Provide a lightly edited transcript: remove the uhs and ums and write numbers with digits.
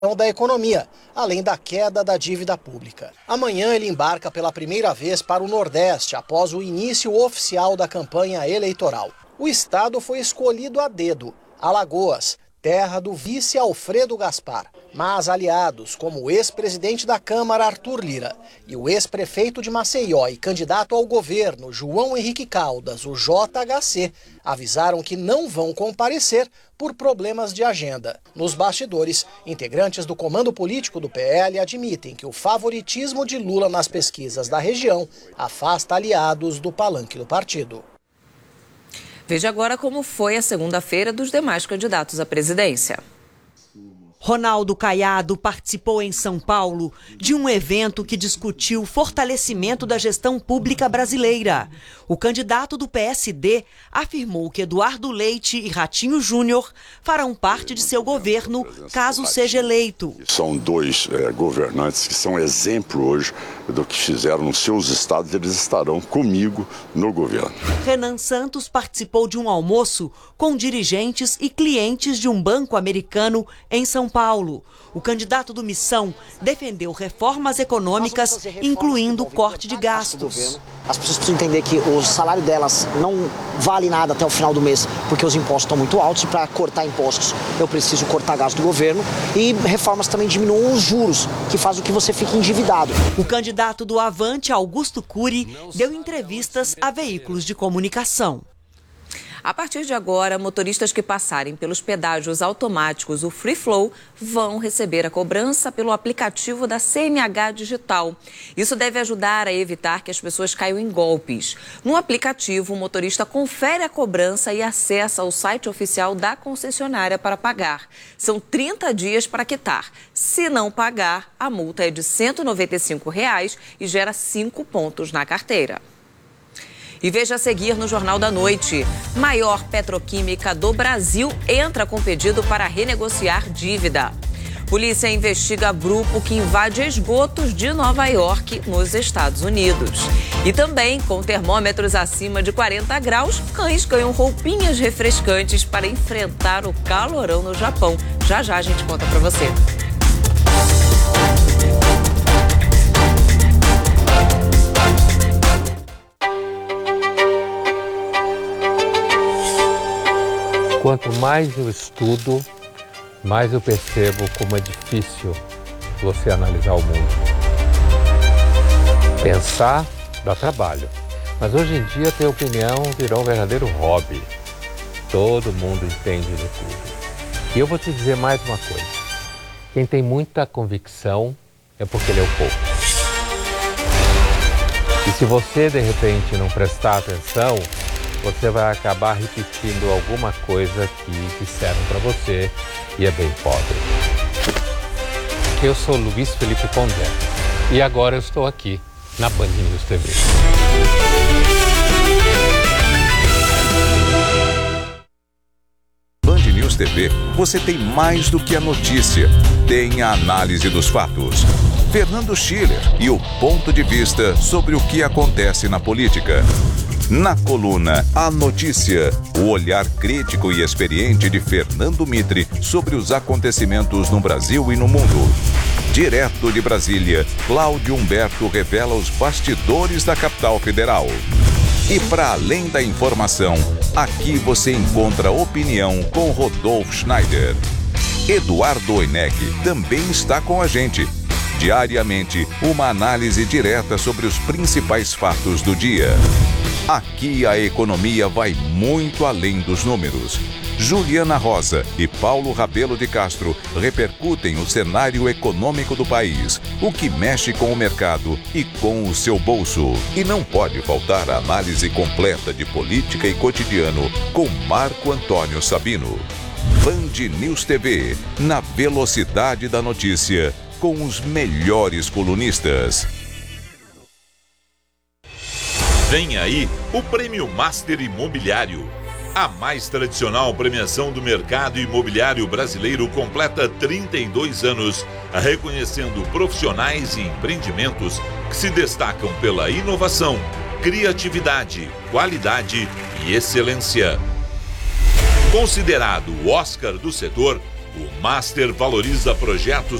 da economia, além da queda da dívida pública. Amanhã ele embarca pela primeira vez para o Nordeste, após o início oficial da campanha eleitoral. O estado foi escolhido a dedo, Alagoas, terra do vice Alfredo Gaspar. Mas aliados, como o ex-presidente da Câmara, Arthur Lira, e o ex-prefeito de Maceió e candidato ao governo, João Henrique Caldas, o JHC, avisaram que não vão comparecer por problemas de agenda. Nos bastidores, integrantes do comando político do PL admitem que o favoritismo de Lula nas pesquisas da região afasta aliados do palanque do partido. Veja agora como foi a segunda-feira dos demais candidatos à presidência. Ronaldo Caiado participou em São Paulo de um evento que discutiu o fortalecimento da gestão pública brasileira. O candidato do PSD afirmou que Eduardo Leite e Ratinho Júnior farão parte de seu governo caso seja eleito. São dois governantes que são exemplo hoje do que fizeram nos seus estados, eles estarão comigo no governo. Renan Santos participou de um almoço com dirigentes e clientes de um banco americano em São Paulo. O candidato do Missão defendeu reformas econômicas, incluindo o corte de gastos. As pessoas precisam entender que o salário delas não vale nada até o final do mês, porque os impostos estão muito altos, e para cortar impostos eu preciso cortar gasto do governo, e reformas também diminuam os juros, que faz com que você fique endividado. O candidato do Avante, Augusto Cury, deu entrevistas a veículos de comunicação. A partir de agora, motoristas que passarem pelos pedágios automáticos, o Free Flow, vão receber a cobrança pelo aplicativo da CNH Digital. Isso deve ajudar a evitar que as pessoas caiam em golpes. No aplicativo, o motorista confere a cobrança e acessa o site oficial da concessionária para pagar. São 30 dias para quitar. Se não pagar, a multa é de R$ 195 e gera 5 pontos na carteira. E veja a seguir no Jornal da Noite. Maior petroquímica do Brasil entra com pedido para renegociar dívida. Polícia investiga grupo que invade esgotos de Nova York, nos Estados Unidos. E também, com termômetros acima de 40 graus, cães ganham roupinhas refrescantes para enfrentar o calorão no Japão. Já já a gente conta para você. Quanto mais eu estudo, mais eu percebo como é difícil você analisar o mundo. Pensar dá trabalho, mas hoje em dia ter opinião virou um verdadeiro hobby. Todo mundo entende de tudo. E eu vou te dizer mais uma coisa. Quem tem muita convicção é porque leu pouco. E se você, de repente, não prestar atenção, você vai acabar repetindo alguma coisa que disseram para você e é bem pobre. Eu sou Luiz Felipe Pondé e agora eu estou aqui na Band News TV. Band News TV, você tem mais do que a notícia, tem a análise dos fatos. Fernando Schiller e o ponto de vista sobre o que acontece na política. Na coluna A Notícia, o olhar crítico e experiente de Fernando Mitre sobre os acontecimentos no Brasil e no mundo. Direto de Brasília, Cláudio Humberto revela os bastidores da capital federal. E para além da informação, aqui você encontra opinião com Rodolfo Schneider. Eduardo Oineg também está com a gente. Diariamente, uma análise direta sobre os principais fatos do dia. Aqui a economia vai muito além dos números. Juliana Rosa e Paulo Rabelo de Castro repercutem o cenário econômico do país, o que mexe com o mercado e com o seu bolso. E não pode faltar a análise completa de política e cotidiano com Marco Antônio Sabino. Band News TV, na velocidade da notícia, com os melhores colunistas. Vem aí o Prêmio Master Imobiliário. A mais tradicional premiação do mercado imobiliário brasileiro completa 32 anos, reconhecendo profissionais e empreendimentos que se destacam pela inovação, criatividade, qualidade e excelência. Considerado o Oscar do setor, O Master valoriza projetos